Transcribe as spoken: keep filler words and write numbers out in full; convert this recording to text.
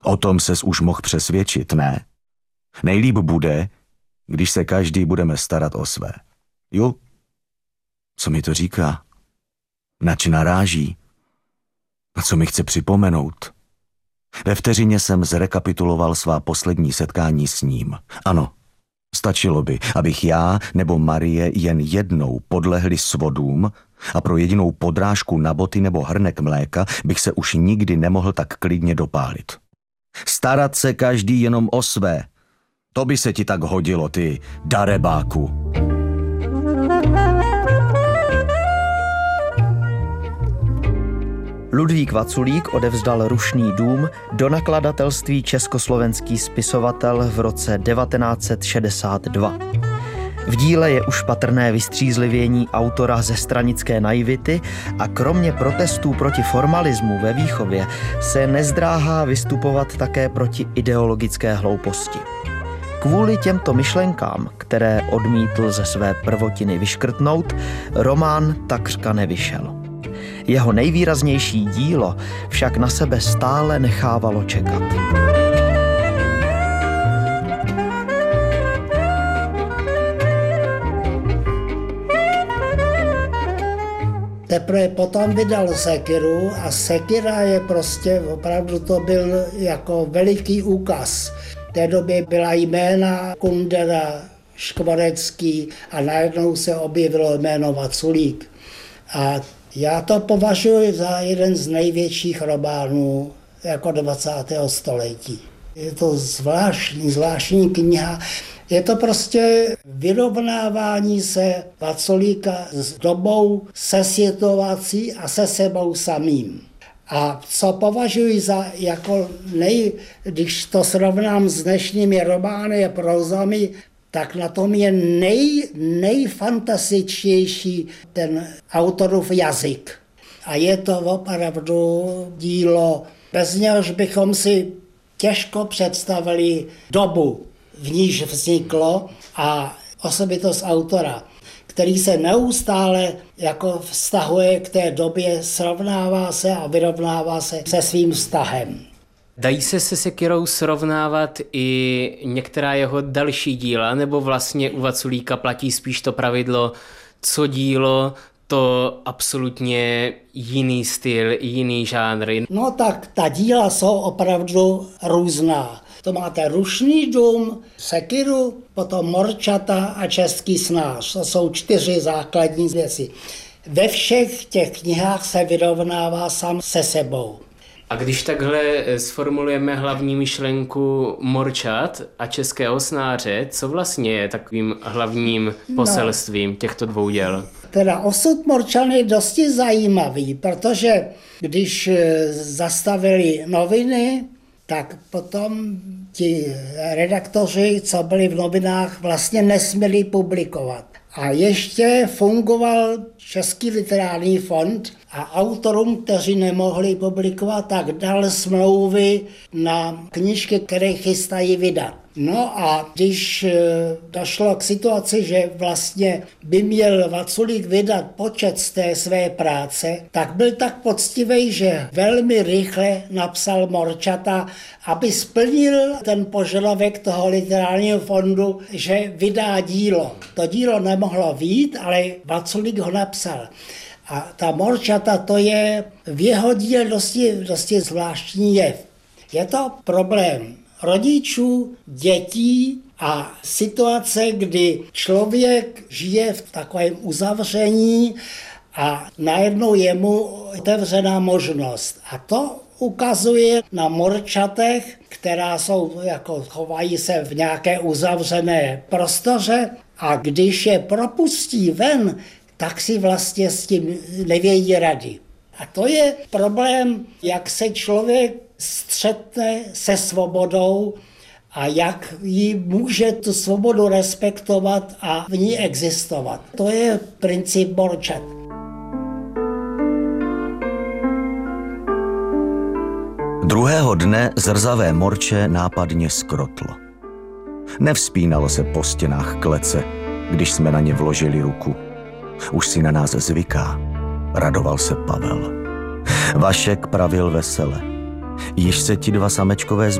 O tom ses už mohl přesvědčit, ne? Nejlíp bude, když se každý budeme starat o své. Jo? Co mi to říká? Nač naráží? A co mi chce připomenout? Ve vteřině jsem zrekapituloval svá poslední setkání s ním. Ano, stačilo by, abych já nebo Marie jen jednou podlehli svodům a pro jedinou podrážku na boty nebo hrnek mléka bych se už nikdy nemohl tak klidně dopálit. Starat se každý jenom o své. To by se ti tak hodilo, ty darebáku. Ludvík Vaculík odevzdal Rušný dům do nakladatelství Československý spisovatel v roce devatenáct set šedesát dva. V díle je už patrné vystřízlivění autora ze stranické naivity a kromě protestů proti formalismu ve výchově se nezdráhá vystupovat také proti ideologické hlouposti. Kvůli těmto myšlenkám, které odmítl ze své prvotiny vyškrtnout, román takřka nevyšel. Jeho nejvýraznější dílo však na sebe stále nechávalo čekat. Teprve potom vydal Sekiru a Sekira je prostě, opravdu to byl jako veliký úkaz. V té době byla jména Kundera, Škvorecký a najednou se objevilo jméno Vaculík. A já to považuji za jeden z největších románů jako dvacátého století. Je to zvláštní, zvláštní kniha. Je to prostě vyrovnávání se Vaculíka s dobou, se situací a se sebou samým. A co považuji za jako nej, když to srovnám s dnešními romány a prózami, tak na tom je nej, nejfantastičtější ten autorův jazyk. A je to opravdu dílo, bez něhož bychom si těžko představili dobu, v níž vzniklo, a osobitost autora, který se neustále jako vztahuje k té době, srovnává se a vyrovnává se se svým vztahem. Dají se se Sekirou srovnávat i některá jeho další díla, nebo vlastně u Vaculíka platí spíš to pravidlo, co dílo, to absolutně jiný styl, jiný žánry? No tak ta díla jsou opravdu různá. To máte Rušný dům, Sekiru, potom Morčata a Český snář. To jsou čtyři základní věci. Ve všech těch knihách se vyrovnává sám se sebou. A když takhle sformulujeme hlavní myšlenku Morčat a Českého snáře, co vlastně je takovým hlavním poselstvím těchto dvou děl? Teda osud Morčan je dosti zajímavý, protože když zastavili noviny, tak potom ti redaktoři, co byli v novinách, vlastně nesměli publikovat. A ještě fungoval Český literární fond a autorům, kteří nemohli publikovat, tak dal smlouvy na knížky, které chystají vydat. No a když došlo k situaci, že vlastně by měl Vaculík vydat počet z té své práce, tak byl tak poctivý, že velmi rychle napsal Morčata, aby splnil ten požadavek toho literárního fondu, že vydá dílo. To dílo nemohlo vyjít, ale Vaculík ho napsal. A ta Morčata, to je v jeho díle dosti, dosti zvláštní jev. Je to problém rodičů, dětí a situace, kdy člověk žije v takovém uzavření a najednou je mu otevřená možnost. A to ukazuje na Morčatech, která jsou, jako chovají se v nějaké uzavřené prostoře, a když je propustí ven, tak si vlastně s tím nevědí rady. A to je problém, jak se člověk střetne se svobodou a jak jí může tu svobodu respektovat a v ní existovat. To je princip Morčat. Druhého dne zrzavé morče nápadně skrotlo. Nevzpínalo se po stěnách klece, když jsme na ně vložili ruku. Už si na nás zvyká, radoval se Pavel. Vašek pravil vesele. Již se ti dva samečkové